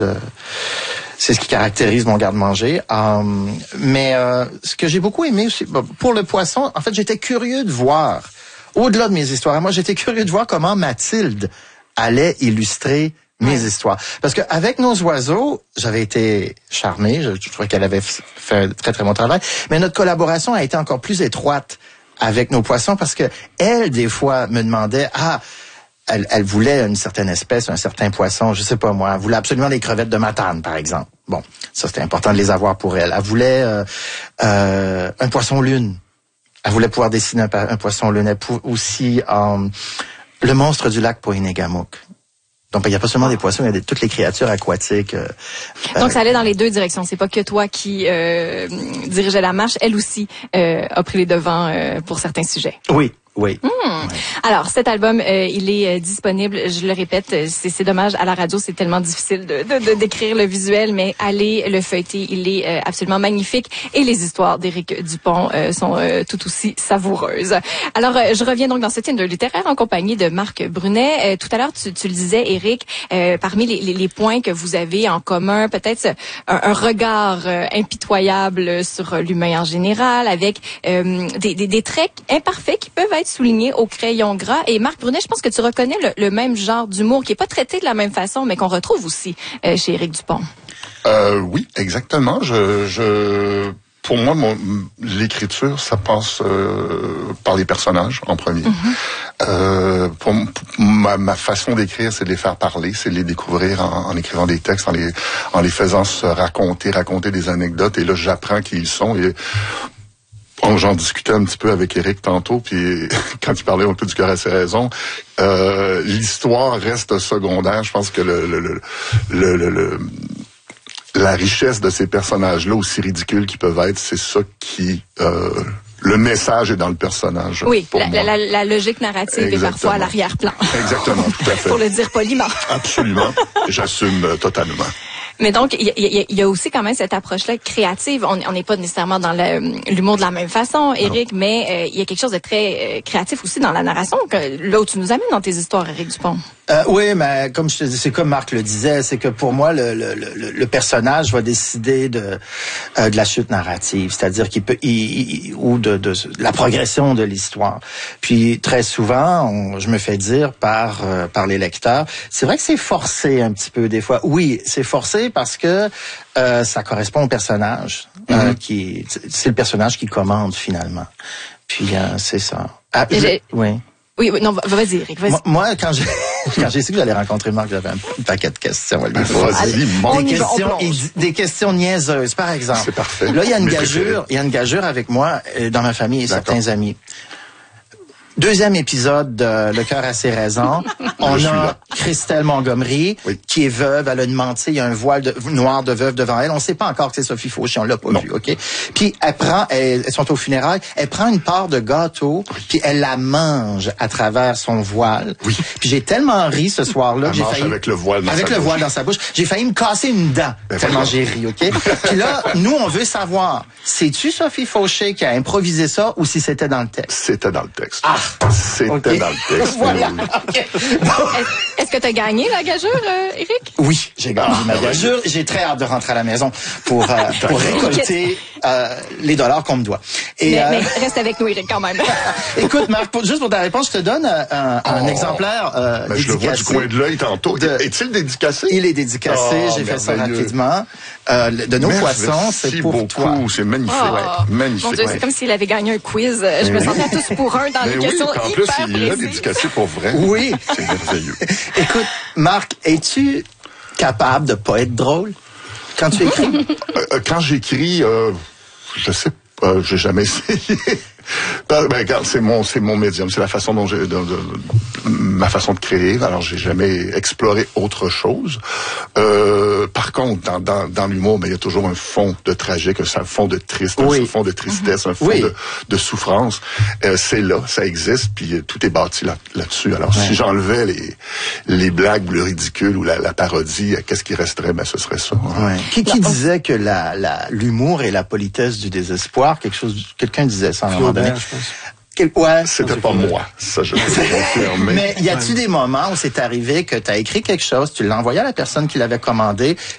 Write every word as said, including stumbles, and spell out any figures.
Euh, c'est ce qui caractérise mon garde-manger. Euh, mais euh, ce que j'ai beaucoup aimé aussi, pour le poisson, en fait, j'étais curieux de voir, au-delà de mes histoires, moi, j'étais curieux de voir comment Mathilde allait illustrer mes ouais. histoires. Parce que avec nos oiseaux, j'avais été charmé, je, je trouvais qu'elle avait fait un très, très bon travail, mais notre collaboration a été encore plus étroite avec nos poissons parce que elle, des fois, me demandait, ah, Elle, elle voulait une certaine espèce, un certain poisson, je sais pas moi. Elle voulait absolument des crevettes de Matane, par exemple. Bon, ça c'était important de les avoir pour elle. Elle voulait euh, euh, un poisson lune. Elle voulait pouvoir dessiner un, un poisson lune. Elle pou- aussi euh, le monstre du lac Poinégamook. Donc, il n'y a pas seulement des poissons, il y a des, toutes les créatures aquatiques. Euh, Donc, ça allait dans les deux directions. C'est pas que toi qui euh, dirigeais la marche. Elle aussi euh, a pris les devants euh, pour certains sujets. Oui. Oui. Mmh. Ouais. Alors, cet album, euh, il est euh, disponible. Je le répète, c'est, c'est dommage. À la radio, c'est tellement difficile de, de, de décrire le visuel, mais allez le feuilleter. Il est euh, absolument magnifique. Et les histoires d'Éric Dupont euh, sont euh, tout aussi savoureuses. Alors, euh, je reviens donc dans ce titre littéraire en compagnie de Marc Brunet. Euh, tout à l'heure, tu, tu le disais, Éric, euh, parmi les, les, les points que vous avez en commun, peut-être un, un regard euh, impitoyable sur l'humain en général, avec euh, des, des, des traits imparfaits qui peuvent être souligné au crayon gras. Et Marc Brunet, je pense que tu reconnais le, le même genre d'humour qui est pas traité de la même façon, mais qu'on retrouve aussi euh, chez Éric Dupont. Euh, oui, exactement. Je, je, pour moi, mon, l'écriture, ça passe euh, par les personnages en premier. Mm-hmm. Euh, pour, pour ma, ma façon d'écrire, c'est de les faire parler, c'est de les découvrir en, en écrivant des textes, en les, en les faisant se raconter, raconter des anecdotes. Et là, j'apprends qui ils sont. Et Bon, j'en discutais un petit peu avec Éric tantôt, puis quand il parlait un peu du cœur à ses raisons, euh, l'histoire reste secondaire. Je pense que le, le, le, le, le, le la richesse de ces personnages-là, aussi ridicules qu'ils peuvent être, c'est ça qui... Euh, le message est dans le personnage. Oui, pour la, moi. La, la logique narrative Exactement. Est parfois à l'arrière-plan. Exactement, tout à fait. Pour le dire poliment. Absolument, j'assume euh, totalement. Mais donc, il y, y, y a aussi quand même cette approche-là créative. On n'est pas nécessairement dans le, l'humour de la même façon, Éric, non. mais euh, il y a quelque chose de très euh, créatif aussi dans la narration, que, là où tu nous amènes dans tes histoires, Éric Dupont. Euh, oui, mais comme je te dis, c'est comme Marc le disait, c'est que pour moi, le, le, le, le personnage va décider de, euh, de la chute narrative, c'est-à-dire qu'il peut, il, il, ou de, de, de la progression de l'histoire. Puis très souvent, on, je me fais dire par euh, par les lecteurs, c'est vrai que c'est forcé un petit peu des fois. Oui, c'est forcé parce que euh, ça correspond au personnage, mm-hmm. euh, qui, c'est le personnage qui commande finalement. Puis euh, c'est ça. Ah, je, oui. Oui, oui, non, vas-y, Éric, vas-y. Moi, moi quand j'ai quand j'ai su que j'allais rencontrer Marc, j'avais un paquet de questions. Vas-y, bon. Des questions, des questions niaiseuses, par exemple. C'est parfait. Là, il y a une gageure, il y a une gageure avec moi, dans ma famille et D'accord. certains amis. Deuxième épisode de Le cœur a ses raisons. On a Christelle Montgomery, oui. qui est veuve. Elle a demandé, il y a un voile de, noir de veuve devant elle. On ne sait pas encore que c'est Sophie Fauché, on l'a pas non. vu, OK? Puis elle prend, elle, elles sont au funérailles, elle prend une part de gâteau, oui. puis elle la mange à travers son voile. Oui. Puis j'ai tellement ri ce soir-là. Elle j'ai mange failli, avec le voile dans avec sa le bouche. voile dans sa bouche. J'ai failli me casser une dent ben tellement voilà. j'ai ri, OK? Puis là, nous, on veut savoir, c'est-tu Sophie Fauché qui a improvisé ça ou si c'était dans le texte? C'était dans le texte. Ah! C'était okay. dans le texte. Voilà. Okay. Est-ce que tu as gagné la gageure, euh, Éric? Oui, j'ai gagné ah, ma gageure. J'ai très hâte de rentrer à la maison pour, euh, pour récolter euh, les dollars qu'on me doit. Et, mais, euh... mais reste avec nous, Éric, quand même. Écoute, Marc, pour, juste pour ta réponse, je te donne un, un, un oh. exemplaire euh, ben, je le vois du coin de l'œil tantôt. De... Est-il dédicacé? Il est dédicacé. Oh, j'ai fait ça rapidement. Euh, de nos Merci poissons, c'est pour beaucoup. toi. C'est magnifique. Oh, ouais. Magnifique. Mon Dieu, ouais. c'est comme s'il avait gagné un quiz. Je me sentais tous pour un dans mais les oui, questions en hyper plus, précises. il est dédicacé pour vrai. Oui. C'est merveilleux. Écoute, Marc, es-tu capable de pas être drôle quand tu écris? euh, quand j'écris, euh, je sais pas, euh, j'ai jamais essayé. Ben, ben, regarde, c'est mon, c'est mon médium, c'est la façon dont j'ai, de, de, de, ma façon de créer. Alors, j'ai jamais exploré autre chose. Euh, par contre, dans, dans, dans l'humour, ben, il y a toujours un fond de tragique, un fond de triste, oui. un fond de tristesse, un fond oui. de, de souffrance. Euh, c'est là, ça existe, puis tout est bâti là, là-dessus. Alors, ouais. si j'enlevais les, les blagues ou le ridicule ou la, la parodie, qu'est-ce qui resterait? Ben, ce serait ça. Hein. Ouais. Qui, qui disait que la, la, l'humour et la politesse du désespoir, quelque chose, quelqu'un disait ça à un moment donné. Je pense. Quel, ouais, c'était pas moi, ça je peux confirmer. Mais y a-tu des moments où c'est arrivé que tu as écrit quelque chose, tu l'as envoyé à la personne qui l'avait commandé,